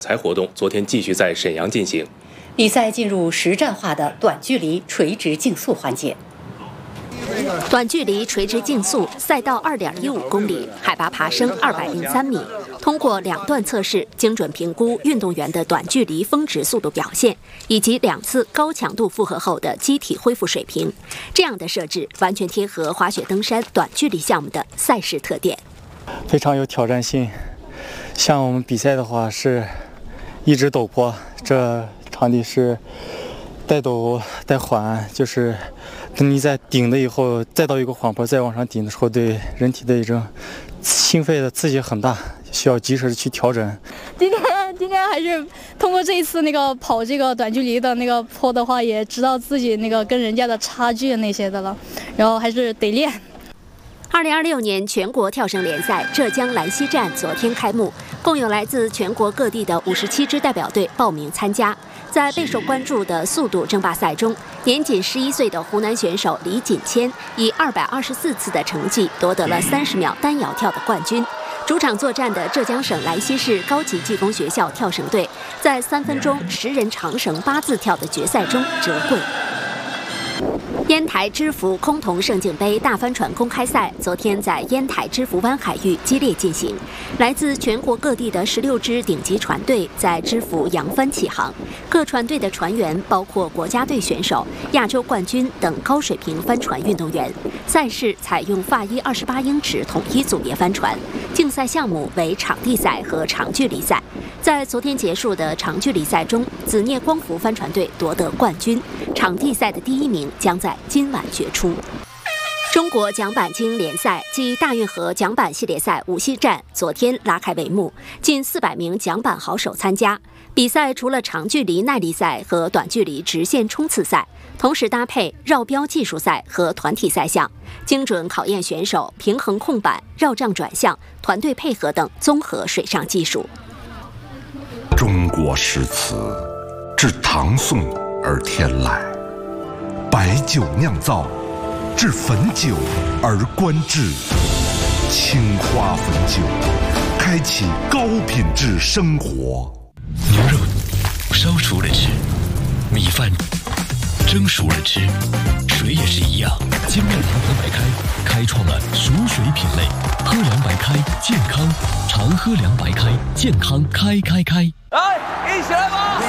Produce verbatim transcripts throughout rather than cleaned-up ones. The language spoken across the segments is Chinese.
赛活动昨天继续在沈阳进行， 比赛进入实战化的短距离垂直竞速环节。 短距离垂直竞速赛道二点一五公里，海拔爬升二百零三米。通过两段测试，精准评估运动员的短距离峰值速度表现，以及两次高强度负荷后的机体恢复水平。这样的设置完全贴合滑雪登山短距离项目的赛事特点， 非常有挑战性。像我们比赛的话是一直陡坡，这场地是带陡带缓，就是等你在顶了以后，再到一个缓坡，再往上顶的时候，对人体的一种心肺的刺激很大，需要及时的去调整。 今天今天还是通过这一次那个跑这个短距离的那个坡的话，也知道自己那个跟人家的差距那些的了，然后还是得练。 二零二六年全国跳绳联赛浙江兰溪站昨天开幕，共有来自全国各地的五十七支代表队报名参加。在备受关注的速度争霸赛中，年仅十一岁的湖南选手李锦谦以二百二十四次的成绩夺得了三十秒单摇跳的冠军。主场作战的浙江省兰溪市高级技工学校跳绳队，在三分钟十人长绳八字跳的决赛中折桂。烟台芝罘崆峒胜景杯大帆船公开赛昨天在烟台芝罘湾海域激烈进行，来自全国各地的十六支顶级船队在芝罘扬帆起航。各船队的船员包括国家队选手、亚洲冠军等高水平帆船运动员。赛事采用法医二十八英尺统一组别帆船，竞赛项目为场地赛和长距离赛。在昨天结束的长距离赛中，紫聂光伏帆船队夺得冠军，场地赛的第一名将在今晚决出。中国桨板精英联赛暨大运河桨板系列赛无锡站昨天拉开帷幕，近四百名桨板好手参加。比赛除了长距离耐力赛和短距离直线冲刺赛，同时搭配绕标技术赛和团体赛项，精准考验选手平衡控板、绕杖转向、团队配合等综合水上技术。 中国诗词自唐宋而天来，白酒酿造，至汾酒而观致。青花汾酒，开启高品质生活。 牛肉烧熟了吃，米饭蒸熟了吃，水也是一样。精酿长河白开开创了熟水品类，喝凉白开，健康。常喝凉白开，健康开开开。 来，一起来吧！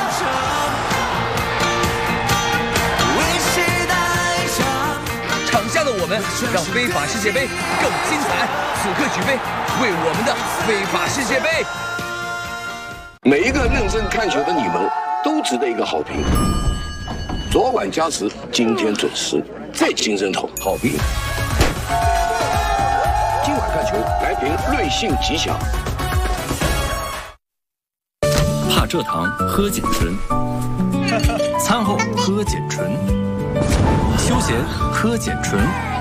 场下的我们让非法世界杯更精彩。此刻举杯，为我们的非法世界杯。 每一个认真看球的你们都值得一个好评。昨晚加时，今天准时，再精神头好评。今晚看球来评瑞幸吉祥。 怕蔗糖喝碱醇，餐后喝碱醇，休闲喝碱醇，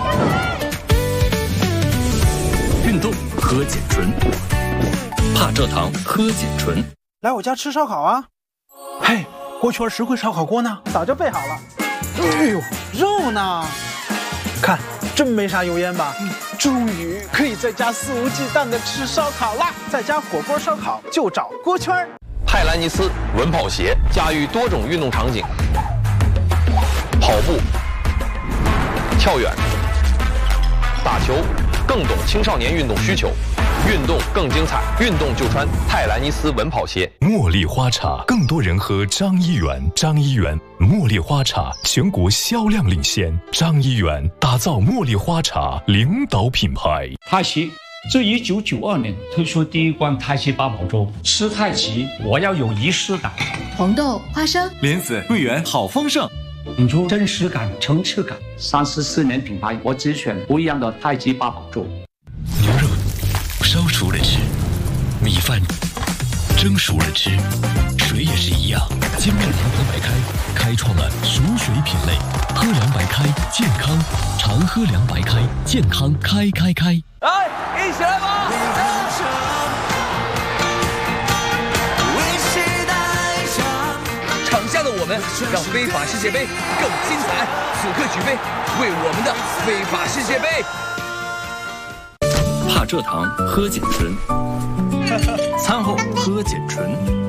运动喝碱醇，怕蔗糖喝碱醇。 来我家吃烧烤啊！嘿，锅圈实惠烧烤锅呢？早就备好了。哎呦，肉呢？看，真没啥油烟吧？嗯，终于可以在家肆无忌惮的吃烧烤啦！在家火锅烧烤就找锅圈。 泰兰尼斯稳跑鞋驾驭多种运动场景，跑步、跳远、打球，更懂青少年运动需求。运动更精彩，运动就穿泰兰尼斯稳跑鞋。 茉莉花茶，更多人喝张一元。张一元茉莉花茶全国销量领先，张一元打造茉莉花茶领导品牌。 太极自一九九二年推出第一罐太极八宝粥，吃太极我要有仪式感。 红豆、花生、 莲子、桂圆，好丰盛， 引出真实感、层次感。三十四年品牌，我只选不一样的太极八宝粥。 牛肉烧熟了吃，米饭蒸熟了吃，水也是一样。精酿长河白开开创了熟水品类，喝凉白开，健康。常喝凉白开，健康开开开。 来，一起来吧！场下的我们让非法世界杯更精彩。此刻举杯，为我们的非法世界杯。 怕蔗糖喝碱醇，餐后喝碱醇。